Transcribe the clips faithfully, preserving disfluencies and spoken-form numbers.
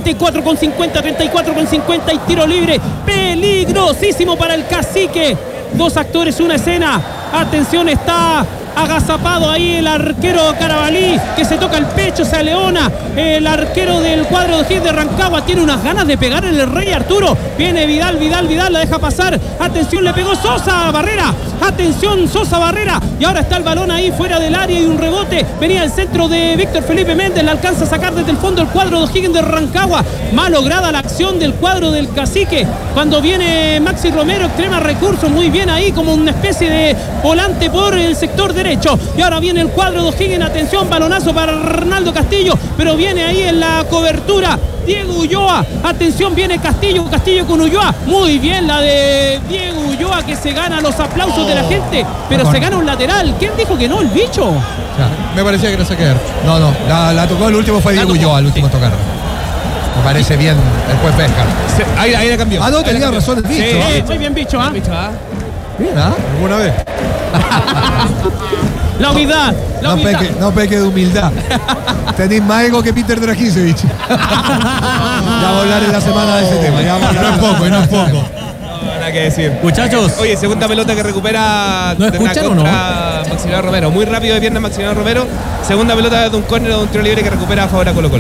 treinta y cuatro con cincuenta, treinta y cuatro con cincuenta y tiro libre. Peligrosísimo para el Cacique. Dos actores, una escena. Atención, está agazapado ahí el arquero Carabalí, que se toca el pecho, se aleona. El arquero del cuadro de O'Higgins de Rancagua tiene unas ganas de pegar en el Rey Arturo. Viene Vidal, Vidal, Vidal, la deja pasar. Atención, le pegó Sosa Barrera. Atención, Sosa Barrera. Y ahora está el balón ahí fuera del área y un rebote. Venía el centro de Víctor Felipe Méndez. La alcanza a sacar desde el fondo el cuadro de O'Higgins de Rancagua. Mal lograda la acción del cuadro del Cacique. Cuando viene Maxi Romero, extrema recursos. Muy bien ahí, como una especie de volante por el sector derecho. Y ahora viene el cuadro de O'Higgins. Atención, balonazo para Arnaldo Castillo. Pero viene ahí en la cobertura Diego Ulloa. Atención, viene Castillo. Castillo con Ulloa. Muy bien la de Diego Ulloa, que se gana los aplausos oh, de la gente. Pero no, se gana un lateral. ¿Quién dijo que no? El bicho. Ya, me parecía que era saquear. No, no. La, la tocó, el último fue Diego Ulloa, el último sí. tocar. Me parece bien el juez Béjar. Ahí, ahí la cambió. Ah, no, tenía razón el bicho. Sí, ¿eh? Muy bien, bicho, ¿ah? ¿eh? Bien, ¿ah? ¿eh? ¿Alguna vez? La humildad, la no, humildad. Peque, no peque de humildad. Tenéis más ego que Peter Dragicevic. Ya vamos a hablar en la semana de ese tema. Ya vamos a hablar. No es poco, no es poco. No, nada que decir. Muchachos. Oye, segunda pelota que recupera ¿No de una escuchan contra o no? Maximiliano Romero. Muy rápido de pierna Maximiliano Romero. Segunda pelota de un córner o de un tiro libre que recupera a favor a Colo Colo.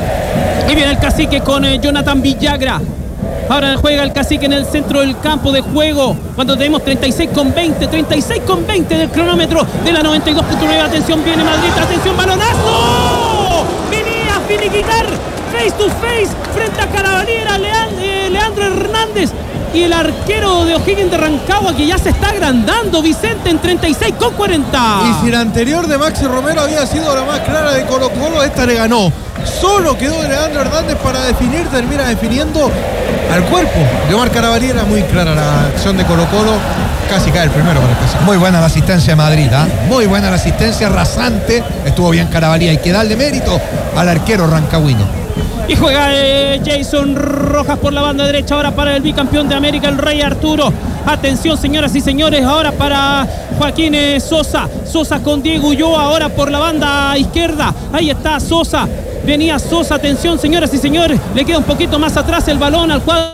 Y viene el Cacique con eh, Jonathan Villagra. Ahora juega el Cacique en el centro del campo de juego. Cuando tenemos treinta y seis con veinte. treinta y seis con veinte del cronómetro de la noventa y dos punto nueve. Atención, viene Madrid. Atención, balonazo. Venía a finiquitar face to face frente a Carabalera, Leand eh, Leandro Hernández. Y el arquero de O'Higgins de Rancagua, que ya se está agrandando, Vicente, en treinta y seis con cuarenta. Y si la anterior de Maxi Romero había sido la más clara de Colo Colo, esta le ganó. Solo quedó de Leandro Hernández para definir, termina definiendo al cuerpo de Omar Carabalí. Era muy clara la acción de Colo Colo. Casi cae el primero para el Cacique. Muy buena la asistencia de Madrid, ¿eh? Muy buena la asistencia, rasante. Estuvo bien Carabalí. Hay que darle mérito al arquero rancagüino. Y juega eh, Jason Rojas por la banda derecha ahora para el bicampeón de América, el Rey Arturo. Atención, señoras y señores, ahora para Joaquín eh, Sosa. Sosa con Diego Ulloa ahora por la banda izquierda. Ahí está Sosa. Venía Sosa, atención, señoras y señores. Le queda un poquito más atrás el balón al cuadro.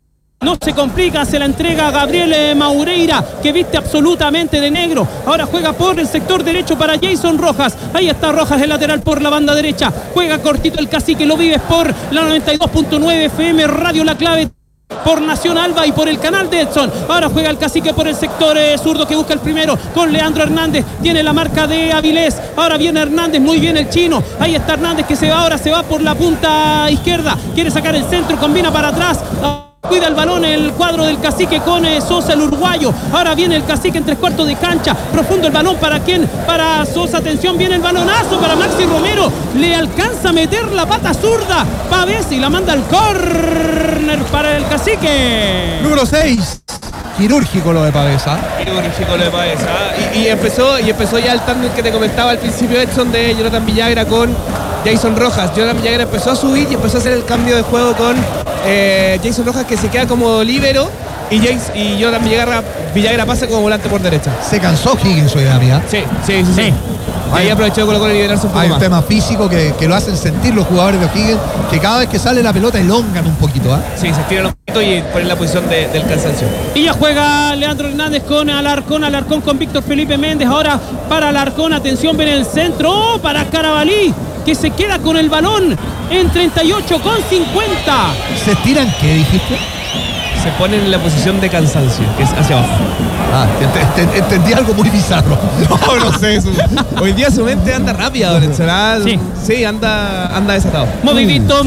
No se complica, se la entrega a Gabriel Maureira, que viste absolutamente de negro. Ahora juega por el sector derecho para Jason Rojas. Ahí está Rojas, el lateral por la banda derecha. Juega cortito el Cacique, lo vives por la noventa y dos punto nueve F M Radio La Clave, por Nación Alba y por el canal de Edson. Ahora juega el Cacique por el sector eh, zurdo, que busca el primero con Leandro Hernández. Tiene la marca de Avilés. Ahora viene Hernández, muy bien el chino. Ahí está Hernández, que se va ahora, se va por la punta izquierda. Quiere sacar el centro, combina para atrás. Cuida el balón el cuadro del Cacique con eh, Sosa, el uruguayo. Ahora viene el Cacique en tres cuartos de cancha. Profundo el balón, ¿para quién? Para Sosa. Atención, viene el balonazo para Maxi Romero. Le alcanza a meter la pata zurda Pavés y la manda al córner para el Cacique. Número seis. Quirúrgico lo de Pavesa. Quirúrgico lo de Pavesa. Y, y, empezó, y empezó ya el tándem que te comentaba al principio, Edson, de Jonathan Villagra con Jason Rojas. Jonathan Villagra empezó a subir y empezó a hacer el cambio de juego con eh, Jason Rojas, que se queda como líbero, y, Jace, y Jonathan Villagra, Villagra pasa como volante por derecha. Se cansó Higgins hoy, Damián. Sí, sí, sí, sí. Ahí aprovechó Colo Colo de liberarse un poco Hay más. un tema físico que, que lo hacen sentir los jugadores de O'Higgins, que cada vez que sale la pelota elongan un poquito, ¿eh? Sí, se estiran un poquito y ponen la posición de, del cansancio. Y ya juega Leandro Hernández con Alarcón, Alarcón con Víctor Felipe Méndez. Ahora para Alarcón, atención, ven el centro, oh, para Carabalí, que se queda con el balón en treinta y ocho con cincuenta. ¿Se tiran qué, dijiste? Se ponen en la posición de cansancio, que es hacia abajo. Ah, te, te, te, entendí algo muy bizarro. No, no sé. Su, hoy día su mente anda rápida, don Edson. Sí, sí, anda, anda desatado. Movidito,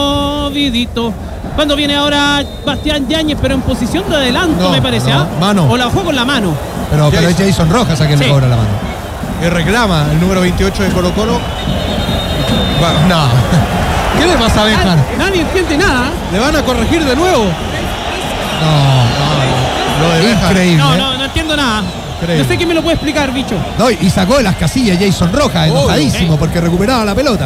movidito. Cuando viene ahora Bastián Yáñez, pero en posición de adelanto, no, me parece, ¿ah? No, mano. O la juego con la mano. Pero, pero es Jason Rojas a quien sí le cobra la mano. Y reclama el número veintiocho de Colo Colo. Bueno, no. ¿Qué le pasa a Béjar? Nadie entiende nada. ¿Le van a corregir de nuevo? No, no, lo de Béjar. Increíble. No, no, no entiendo nada. Increíble. No sé quién me lo puede explicar, bicho. No, y sacó de las casillas Jason Rojas, enojadísimo, oh, porque recuperaba la pelota.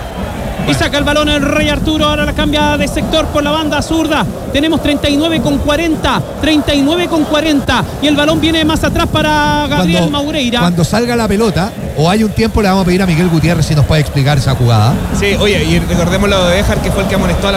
Y saca el balón el Rey Arturo. Ahora la cambia de sector por la banda zurda. Tenemos treinta y nueve con cuarenta. treinta y nueve con cuarenta. Y el balón viene más atrás para Gabriel cuando, Maureira. Cuando salga la pelota, o hay un tiempo, le vamos a pedir a Miguel Gutiérrez si nos puede explicar esa jugada. Sí, oye, y recordemos lo de Béjar, que fue el que amonestó a la